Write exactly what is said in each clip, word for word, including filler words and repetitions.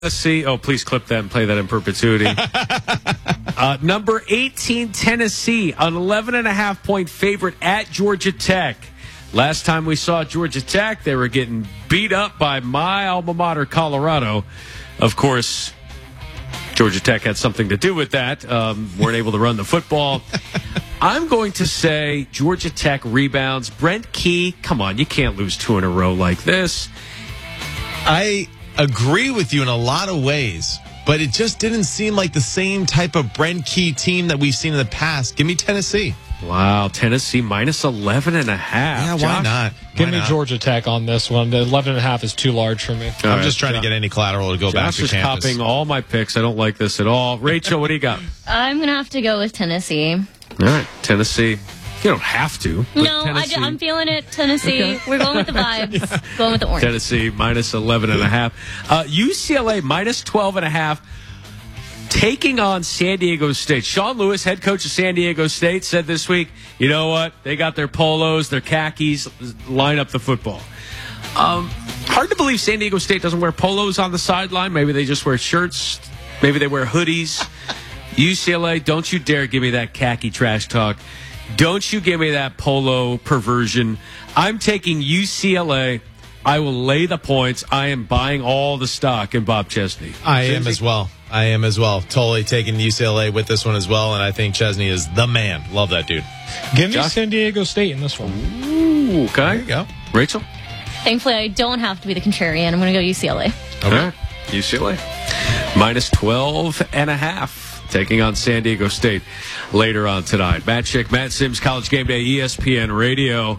Tennessee. Oh, please clip that and play that in perpetuity. uh, number eighteen, Tennessee, an eleven and a half point favorite at Georgia Tech. Last time we saw Georgia Tech, they were getting beat up by my alma mater, Colorado. Of course, Georgia Tech had something to do with that. Um, weren't able to run the football. I'm going to say Georgia Tech rebounds. Brent Key, come on, you can't lose two in a row like this. I agree with you in a lot of ways, but it just didn't seem like the same type of Brent Key team that we've seen in the past. Give me Tennessee. Wow, Tennessee minus eleven and a half. Yeah, Josh? why not? Give Why me not? Georgia Tech on this one. The eleven and a half is too large for me. All I'm right, just trying Josh. to get any collateral to go back Josh to is campus. copying all my picks. I don't like this at all. Rachel, what do you got? I'm going to have to go with Tennessee. All right, Tennessee. You don't have to. but No, I, Tennessee, am feeling it. Tennessee. Okay. We're going with the vibes. yeah. Going with the orange. Tennessee minus eleven and a half. Uh, U C L A minus twelve and a half. Taking on San Diego State. Sean Lewis, head coach of San Diego State, said this week, you know what? They got their polos, their khakis, line up the football. Um, hard to believe San Diego State doesn't wear polos on the sideline. Maybe they just wear shirts. Maybe they wear hoodies. U C L A, don't you dare give me that khaki trash talk. Don't you give me that polo perversion. I'm taking U C L A. I will lay the points. I am buying all the stock in Bob Chesney. I am as well. I am as well. Totally taking U C L A with this one as well, and I think Chesney is the man. Love that dude. Give me Josh? San Diego State in this one. Ooh, okay. There you go. Rachel? Thankfully, I don't have to be the contrarian. I'm going to go U C L A. Okay. U C L A. Minus twelve and a half. Taking on San Diego State later on tonight. Matt Schick, Matt Sims, College Game Day, E S P N Radio.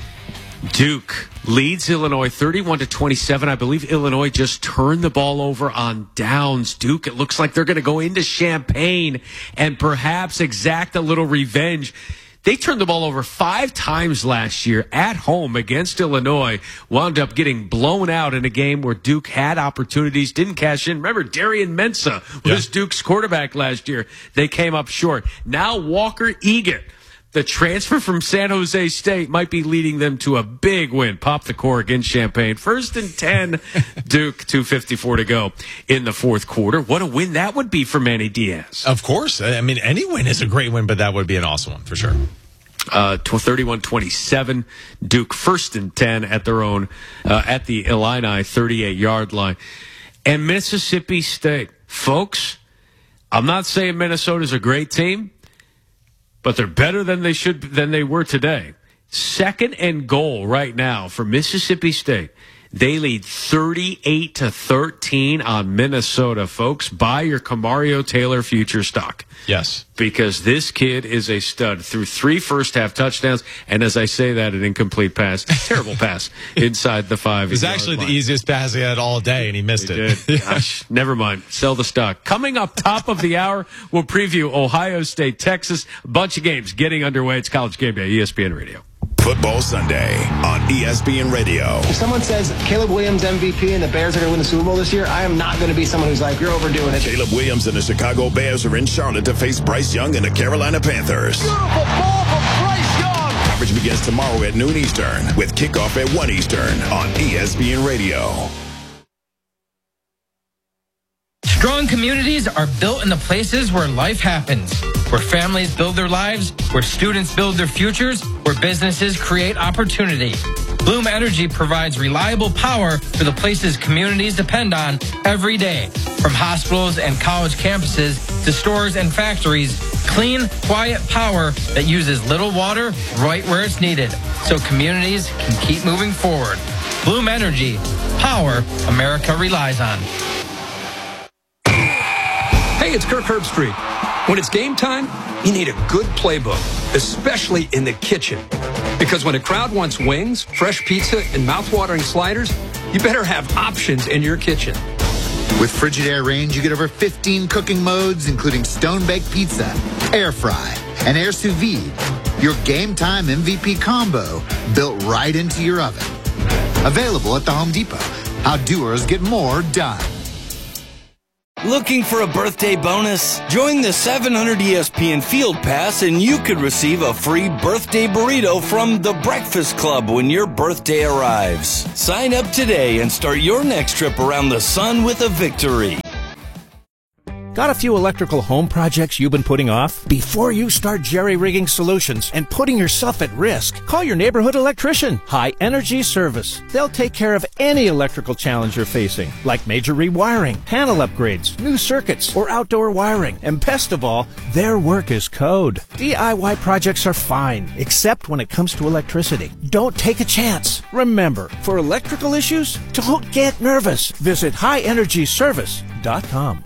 Duke leads Illinois thirty-one to twenty-seven. I believe Illinois just turned the ball over on downs. Duke, it looks like they're going to go into Champaign and perhaps exact a little revenge. They turned the ball over five times last year at home against Illinois. Wound up getting blown out in a game where Duke had opportunities, didn't cash in. Remember, Darian Mensah was Yeah. Duke's quarterback last year. They came up short. Now Walker Egan, the transfer from San Jose State, might be leading them to a big win. Pop the cork in Champaign. First and ten, Duke, two fifty-four to go in the fourth quarter. What a win that would be for Manny Diaz. Of course. I mean, any win is a great win, but that would be an awesome one for sure. Uh, thirty-one twenty-seven, Duke first and ten at their own, uh, at the Illini thirty-eight yard line. And Mississippi State. Folks, I'm not saying Minnesota's a great team, but they're better than they should than they were today. Second and goal right now for Mississippi State. They lead thirty-eight to thirteen on Minnesota, folks. Buy your Kamario Taylor future stock. Yes. Because this kid is a stud. Through three first half touchdowns, and as I say that, an incomplete pass, terrible pass inside the five. It was actually the easiest pass he had all day, and he missed He it. did. Gosh, never mind. Sell the stock. Coming up top of the hour, we'll preview Ohio State, Texas. A bunch of games getting underway. It's College Game Day, E S P N Radio. Football Sunday on E S P N Radio. If someone says Caleb Williams M V P and the Bears are going to win the Super Bowl this year, I am not going to be someone who's like, you're overdoing it. Caleb Williams and the Chicago Bears are in Charlotte to face Bryce Young and the Carolina Panthers. Beautiful ball from Bryce Young. Coverage begins tomorrow at noon Eastern with kickoff at one Eastern on E S P N Radio. Strong communities are built in the places where life happens, where families build their lives, where students build their futures, where businesses create opportunity. Bloom Energy provides reliable power for the places communities depend on every day. From hospitals and college campuses to stores and factories, clean, quiet power that uses little water right where it's needed, so communities can keep moving forward. Bloom Energy, power America relies on. Hey, it's Kirk Herbstreit. When it's game time, you need a good playbook, especially in the kitchen. Because when a crowd wants wings, fresh pizza, and mouthwatering sliders, you better have options in your kitchen. With Frigidaire Range, you get over fifteen cooking modes, including stone-baked pizza, air fry, and air sous vide. Your game time M V P combo built right into your oven. Available at the Home Depot. How doers get more done. Looking for a birthday bonus? Join the seven hundred E S P N Field Pass and you could receive a free birthday burrito from The Breakfast Club when your birthday arrives. Sign up today and start your next trip around the sun with a victory. Got a few electrical home projects you've been putting off? Before you start jerry-rigging solutions and putting yourself at risk, call your neighborhood electrician, High Energy Service. They'll take care of any electrical challenge you're facing, like major rewiring, panel upgrades, new circuits, or outdoor wiring. And best of all, their work is code. D I Y projects are fine, except when it comes to electricity. Don't take a chance. Remember, for electrical issues, don't get nervous. Visit high energy service dot com.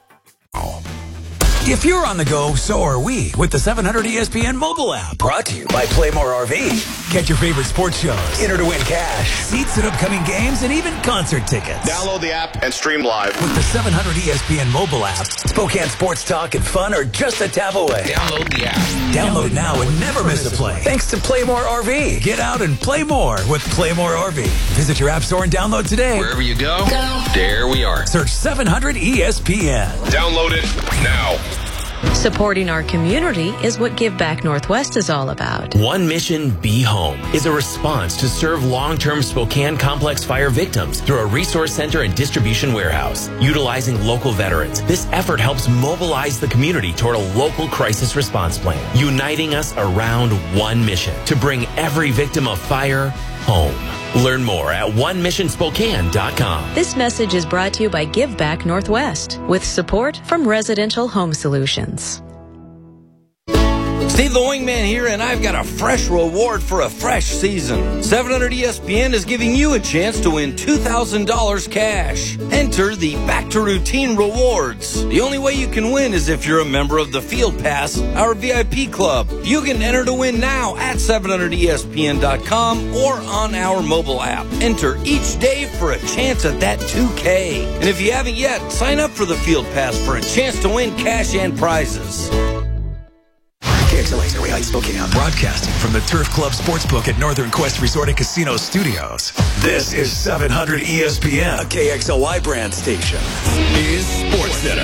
If you're on the go, so are we with the seven hundred E S P N mobile app. Brought to you by Playmore R V. Catch your favorite sports shows, enter to win cash, seats at upcoming games, and even concert tickets. Download the app and stream live. With the seven hundred E S P N mobile app, Spokane sports talk and fun are just a tap away. Download the app. Download now and never miss a play. Thanks to Playmore R V. Get out and play more with Playmore R V. Visit your app store and download today. Wherever you go, go. There we are. Search seven hundred E S P N. Download it now. Supporting our community is what Give Back Northwest is all about. One Mission Be Home is a response to serve long-term Spokane complex fire victims through a resource center and distribution warehouse. Utilizing local veterans, this effort helps mobilize the community toward a local crisis response plan, uniting us around one mission to bring every victim of fire home. Learn more at one mission spokane dot com. This message is brought to you by Give Back Northwest with support from Residential Home Solutions. Steve the Wingman here, and I've got a fresh reward for a fresh season. seven hundred E S P N is giving you a chance to win two thousand dollars cash. Enter the Back to Routine Rewards. The only way you can win is if you're a member of the Field Pass, our V I P club. You can enter to win now at seven hundred E S P N dot com or on our mobile app. Enter each day for a chance at that two K. And if you haven't yet, sign up for the Field Pass for a chance to win cash and prizes. K X L A's Erie Heights, Spokane, broadcasting from the Turf Club Sportsbook at Northern Quest Resort and Casino Studios. This is seven hundred E S P N, a K X L Y brand station. Is Sports Center.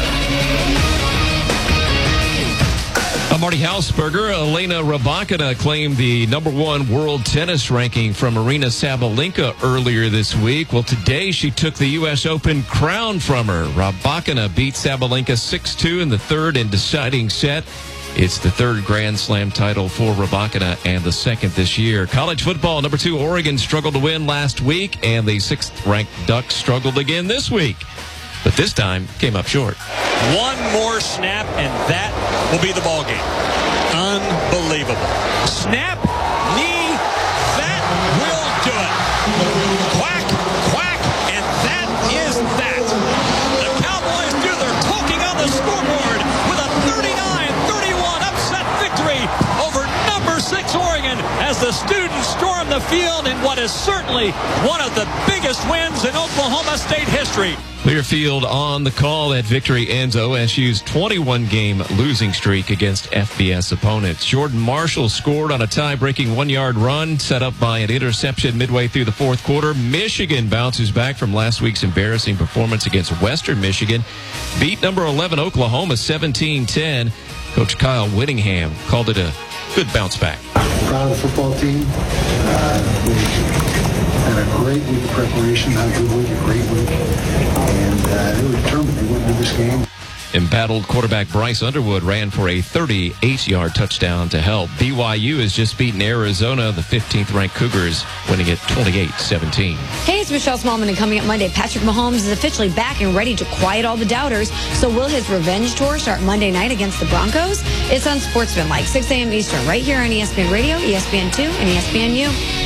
I'm Marty Hausberger. Elena Rybakina claimed the number one world tennis ranking from Aryna Sabalenka earlier this week. Well, today she took the U S Open crown from her. Rybakina beat Sabalenka six two in the third and deciding set. It's the third Grand Slam title for Rybakina and the second this year. College football, number two Oregon struggled to win last week, and the sixth-ranked Ducks struggled again this week. But this time came up short. One more snap, and that will be the ball game. Unbelievable. Snap, knee, that will do it. Quack, quack, and that is that. The Cowboys do their poking on the scoreboard with a thirty-nine thirty-one upset victory over number six Oregon as the students storm the field in what is certainly one of the biggest wins in Oklahoma State history. Learfield on the call at victory ends O S U's twenty-one game losing streak against F B S opponents. Jordan Marshall scored on a tie-breaking one-yard run set up by an interception midway through the fourth quarter. Michigan bounces back from last week's embarrassing performance against Western Michigan. Beat number eleven Oklahoma seventeen ten. Coach Kyle Whittingham called it a good bounce back. Proud of the football team. Uh, we had a great week of preparation, not a good week, a great week. And uh, they were determined they wouldn't do this game. Embattled quarterback Bryce Underwood ran for a thirty-eight yard touchdown to help. B Y U has just beaten Arizona, the fifteenth-ranked Cougars, winning it twenty-eight seventeen. Hey, it's Michelle Smallman, and coming up Monday, Patrick Mahomes is officially back and ready to quiet all the doubters. So will his revenge tour start Monday night against the Broncos? It's on Sportsman, like six a.m. Eastern, right here on E S P N Radio, E S P N two, and E S P N U.